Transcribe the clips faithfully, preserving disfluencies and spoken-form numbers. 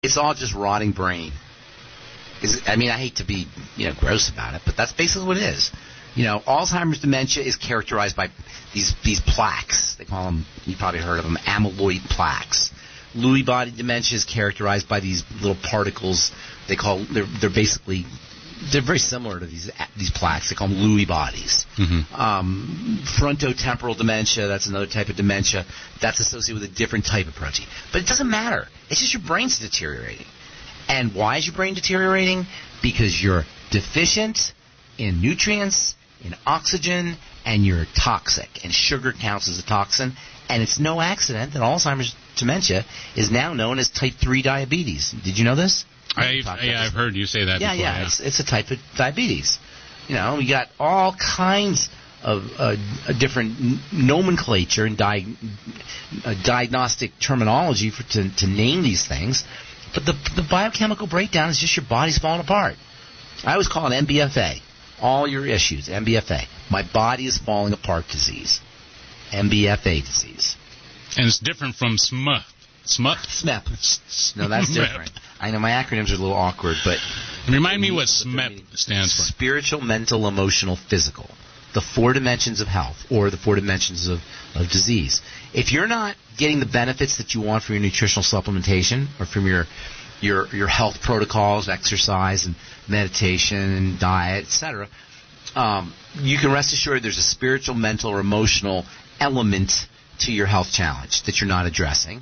it's all just rotting brain. Is, I mean, I hate to be, you know, gross about it, but that's basically what it is. You know, Alzheimer's dementia is characterized by these these plaques. They call them, you probably heard of them, amyloid plaques. Lewy body dementia is characterized by these little particles. They call they're they're basically they're very similar to these these plaques. They call them Lewy bodies. Mm-hmm. Um, frontotemporal dementia, that's another type of dementia. That's associated with a different type of protein. But it doesn't matter. It's just your brain's deteriorating. And why is your brain deteriorating? Because you're deficient in nutrients, in oxygen, and you're toxic. And sugar counts as a toxin. And it's no accident that Alzheimer's dementia is now known as type three diabetes. Did you know this? I, yeah, I've heard you say that yeah, before. Yeah, yeah, it's, it's a type of diabetes. You know, we got all kinds of uh, different n- nomenclature and di- uh, diagnostic terminology for, to, to name these things. But the, the biochemical breakdown is just your body's falling apart. I always call it M B F A. All your issues, M B F A. My body is falling apart disease. M B F A disease. And it's different from S M U P. S M U P? S M E P. No, that's different. I know my acronyms are a little awkward, but... Remind me what S M E P stands for. Spiritual, mental, emotional, physical. The four dimensions of health, or the four dimensions of, of disease. If you're not getting the benefits that you want from your nutritional supplementation, or from your your your health protocols, exercise and meditation and diet, et cetera, um, you can rest assured there's a spiritual, mental, or emotional element to your health challenge that you're not addressing.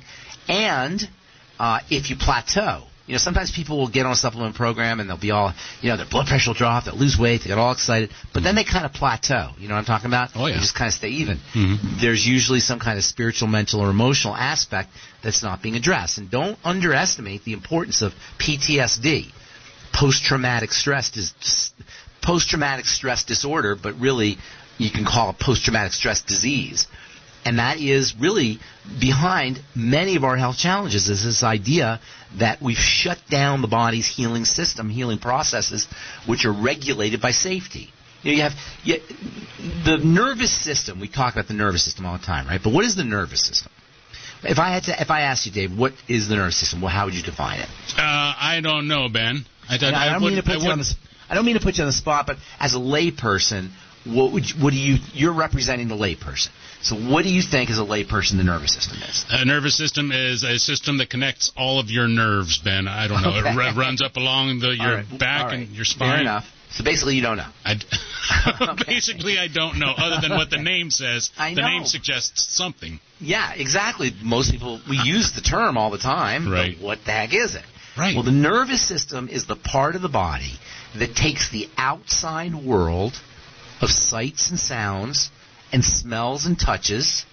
And uh, if you plateau, you know, sometimes people will get on a supplement program and they'll be all, you know, their blood pressure will drop, they'll lose weight, they get all excited, but then they kind of plateau. You know what I'm talking about? Oh, yeah. They just kind of stay even. Mm-hmm. There's usually some kind of spiritual, mental, or emotional aspect that's not being addressed. And don't underestimate the importance of P T S D, post-traumatic stress dis- post-traumatic stress disorder, but really you can call it post-traumatic stress disease. And that is really behind many of our health challenges, is this idea that we've shut down the body's healing system, healing processes, which are regulated by safety. You know, you have you, the nervous system. We talk about the nervous system all the time, right? But what is the nervous system? If I had to, if I asked you, Dave, what is the nervous system? Well, how would you define it? Uh, I don't know, Ben. I, I, I, I don't mean to put you on the. I don't mean to put you on the spot, but as a layperson, what would you, what do you? You're representing the layperson. So what do you think as a layperson the nervous system is? A nervous system is a system that connects all of your nerves, Ben. I don't know. Okay. It r- runs up along the, your right. back right. and your spine. Fair enough. So basically you don't know. I d- okay. Basically I don't know, other than what the name says. I know. The name suggests something. Yeah, exactly. Most people, we use the term all the time. Right. But what the heck is it? Right. Well, the nervous system is the part of the body that takes the outside world of sights and sounds and smells and touches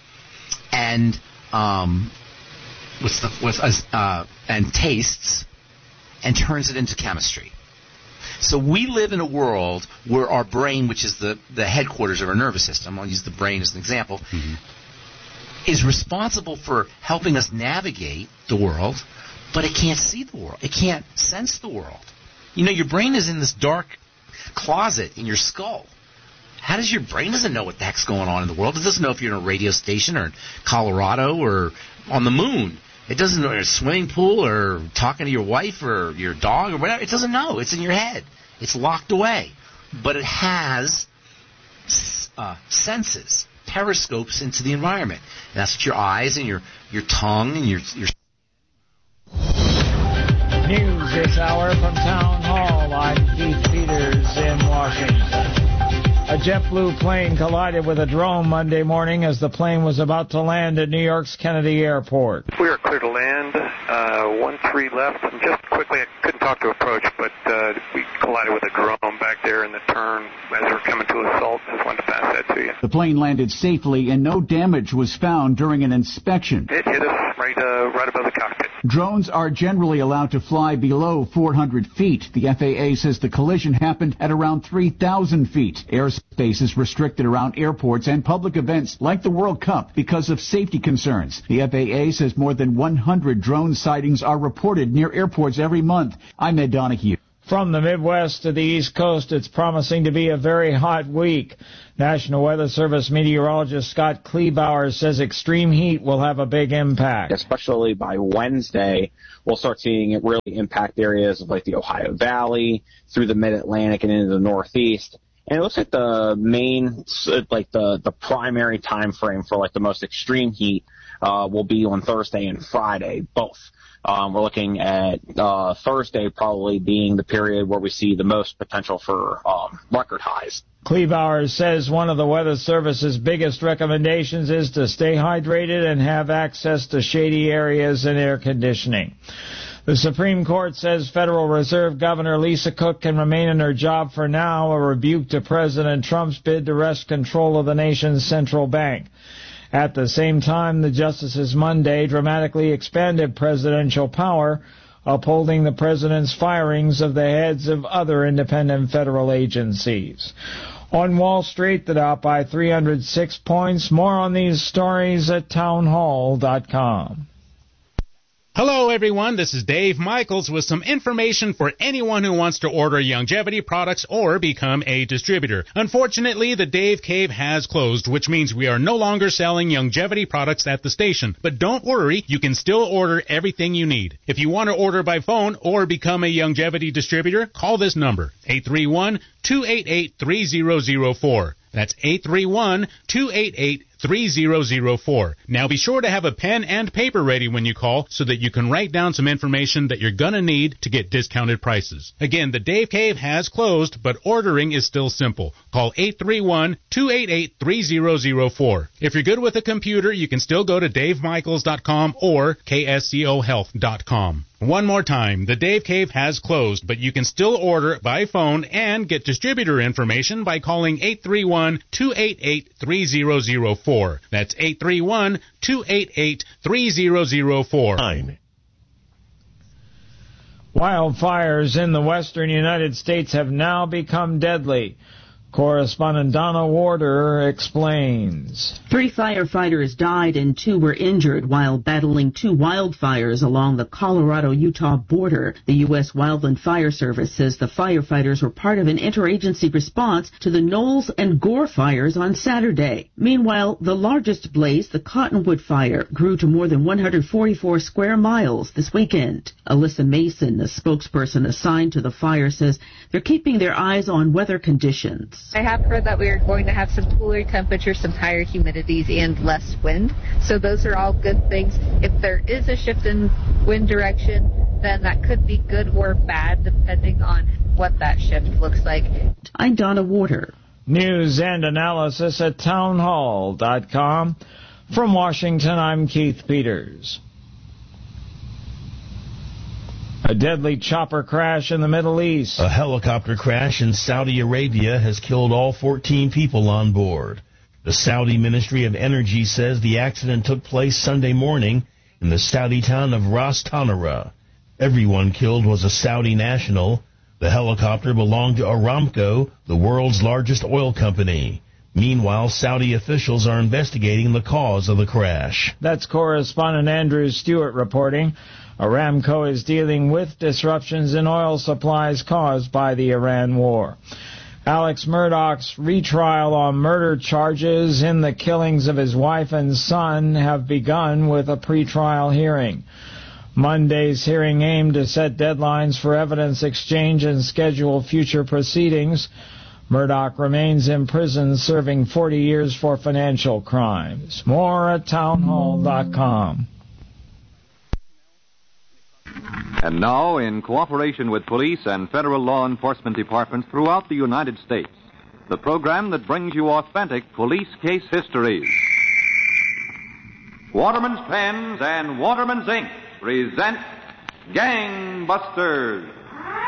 and um, what's the what's uh, and tastes and turns it into chemistry. So we live in a world where our brain, which is the, the headquarters of our nervous system, I'll use the brain as an example, mm-hmm. is responsible for helping us navigate the world, but it can't see the world. It can't sense the world. You know, your brain is in this dark closet in your skull. How does your brain doesn't know what the heck's going on in the world? It doesn't know if you're in a radio station or in Colorado or on the moon. It doesn't know if you're in a swimming pool or talking to your wife or your dog or whatever. It doesn't know. It's in your head. It's locked away. But it has uh, senses, periscopes into the environment. And that's what your eyes and your, your tongue and your... your News this hour from Town Hall. I'm Keith Peters in Washington. A JetBlue plane collided with a drone Monday morning as the plane was about to land at New York's Kennedy Airport. We are clear to land. Uh, one three left. And just quickly, I couldn't talk to approach, but uh, we collided with a drone back there in the turn as we were coming to assault. Just wanted to pass that to you. The plane landed safely and no damage was found during an inspection. It hit us right, uh, right above the cockpit. Drones are generally allowed to fly below four hundred feet. The F A A says the collision happened at around three thousand feet. Airspace is restricted around airports and public events like the World Cup because of safety concerns. The F A A says more than one hundred drone sightings are reported near airports every month. I'm Ed Donahue. From the Midwest to the East Coast, it's promising to be a very hot week. National Weather Service meteorologist Scott Kleebauer says extreme heat will have a big impact. Especially by Wednesday, we'll start seeing it really impact areas of like the Ohio Valley, through the Mid-Atlantic and into the Northeast. And it looks like the main, like the, the primary time frame for like the most extreme heat uh, will be on Thursday and Friday, both. Um, we're looking at uh, Thursday probably being the period where we see the most potential for um, record highs. Kleebauer says one of the Weather Service's biggest recommendations is to stay hydrated and have access to shady areas and air conditioning. The Supreme Court says Federal Reserve Governor Lisa Cook can remain in her job for now, a rebuke to President Trump's bid to wrest control of the nation's central bank. At the same time, the justices Monday dramatically expanded presidential power, upholding the president's firings of the heads of other independent federal agencies. On Wall Street, the Dow by three hundred six points. More on these stories at townhall dot com. Hello, everyone. This is Dave Michaels with some information for anyone who wants to order Youngevity products or become a distributor. Unfortunately, the Dave Cave has closed, which means we are no longer selling Youngevity products at the station. But don't worry, you can still order everything you need. If you want to order by phone or become a Youngevity distributor, call this number, eight three one, two eight eight, three zero zero four. That's eight three one, two eight eight, three zero zero four. Now be sure to have a pen and paper ready when you call so that you can write down some information that you're going to need to get discounted prices. Again, the Dave Cave has closed, but ordering is still simple. Call eight three one, two eight eight, three zero zero four. If you're good with a computer, you can still go to dave michaels dot com or k s c o health dot com. One more time, the Dave Cave has closed, but you can still order by phone and get distributor information by calling eight three one, two eight eight, three zero zero four. That's eight three one, two eight eight, three zero zero four. Wildfires in the western United States have now become deadly. Correspondent Donna Warder explains. Three firefighters died and two were injured while battling two wildfires along the Colorado-Utah border. The U S Wildland Fire Service says the firefighters were part of an interagency response to the Knowles and Gore fires on Saturday. Meanwhile, the largest blaze, the Cottonwood Fire, grew to more than one hundred forty-four square miles this weekend. Alyssa Mason, a spokesperson assigned to the fire, says they're keeping their eyes on weather conditions. I have heard that we are going to have some cooler temperatures, some higher humidities, and less wind. So those are all good things. If there is a shift in wind direction, then that could be good or bad, depending on what that shift looks like. I'm Donna Warder. News and analysis at townhall dot com. From Washington, I'm Keith Peters. A deadly chopper crash in the Middle East. A helicopter crash in Saudi Arabia has killed all fourteen people on board. The Saudi Ministry of Energy says the accident took place Sunday morning in the Saudi town of Ras Tanura. Everyone killed was a Saudi national. The helicopter belonged to Aramco, the world's largest oil company. Meanwhile, Saudi officials are investigating the cause of the crash. That's correspondent Andrew Stewart reporting. Aramco is dealing with disruptions in oil supplies caused by the Iran war. Alex Murdaugh's retrial on murder charges in the killings of his wife and son have begun with a pretrial hearing. Monday's hearing aimed to set deadlines for evidence exchange and schedule future proceedings. Murdaugh remains in prison serving forty years for financial crimes. More at townhall dot com. And now, in cooperation with police and federal law enforcement departments throughout the United States, the program that brings you authentic police case histories. Waterman's Pens and Waterman's Ink present Gangbusters.